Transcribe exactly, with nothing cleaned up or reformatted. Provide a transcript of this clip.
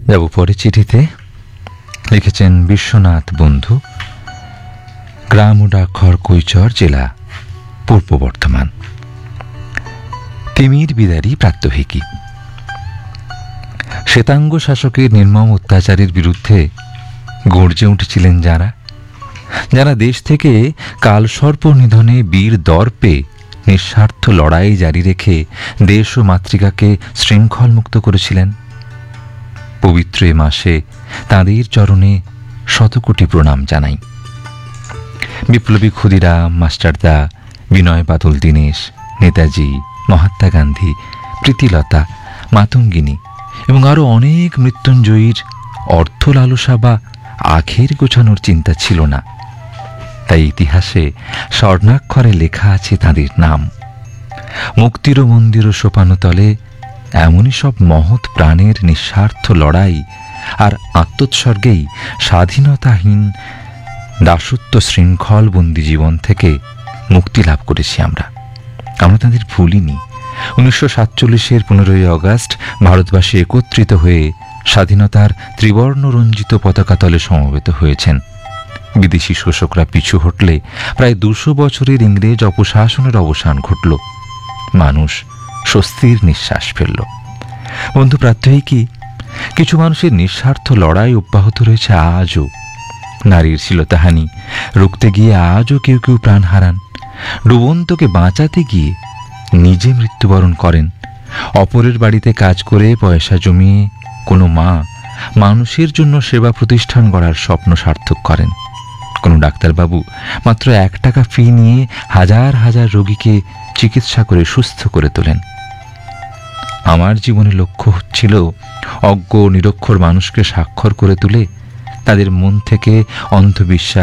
যাব পরে চিঠিতে। লিখেছেন বিশ্বনাথ বন্ধু, গ্রাম ও ডাকঘর কৈচর, জেলা পূর্ব বর্ধমান। তিমির বিদারী প্রাত্যহিকী। শ্বেতাঙ্গ শাসকের নির্মম অত্যাচারের বিরুদ্ধে গর্জে উঠেছিলেন যারা যারা দেশ থেকে কালসর্প নিধনে বীর দর্পে নিঃস্বার্থ লড়াই জারি রেখে দেশ ও মাতৃকাকে শৃঙ্খল মুক্ত করেছিলেন, পবিত্র এ মাসে তাঁদের চরণে শতকোটি প্রণাম জানাই। বিপ্লবী ক্ষুদিরাম, মাস্টারদা, বিনয় বাদল দীনেশ, নেতাজি, মহাত্মা গান্ধী, প্রীতিলতা, মাতঙ্গিনী এবং আরও অনেক মৃত্যুঞ্জয়ীর অর্থ লালসা বা আখের গোছানোর চিন্তা ছিল না, তাই ইতিহাসে স্বর্ণাক্ষরে লেখা আছে তাঁদের নাম। মুক্তির মন্দির ও সোপানতলে এমনই সব মহৎ প্রাণের নিঃস্বার্থ লড়াই আর আত্মোৎসর্গেই স্বাধীনতাহীন দাসত্ব শৃঙ্খল বন্দি জীবন থেকে মুক্তি লাভ করেছি আমরা। আমরা তাদের ভুলিনি। উনিশশো সাতচল্লিশের পনেরোই আগস্ট ভারতবাসী একত্রিত হয়ে স্বাধীনতার ত্রিবর্ণ রঞ্জিত পতাকা তলে সমবেত হয়েছেন। বিদেশি শোষকরা পিছু হটলে প্রায় দুশো বছরের ইংরেজ অপশাসনের অবসান ঘটল। মানুষ স্বস্তির নিঃশ্বাস ফেলল। বন্ধু প্রাত্যহিকী, কিছু মানুষের নিঃস্বার্থ লড়াই অব্যাহত রয়েছে আজও। নারীর শ্লীলতাহানি রুখতে গিয়ে আজও কেউ কেউ প্রাণ হারান। ডুবন্তকে বাঁচাতে গিয়ে নিজে মৃত্যুবরণ করেন। অপরের বাড়িতে কাজ করে পয়সা জমিয়ে কোনো মা মানুষের জন্য সেবা প্রতিষ্ঠান গড়ার স্বপ্ন সার্থক করেন। কোনো ডাক্তারবাবু মাত্র এক টাকা ফি নিয়ে হাজার হাজার রোগীকে চিকিৎসা করে সুস্থ করে তোলেন। আমার জীবনের লক্ষ্য ছিল অজ্ঞ নিরক্ষর মানুষকে স্বাক্ষর করে তুলে তাদের মন থেকে অন্ধবিশ্বাস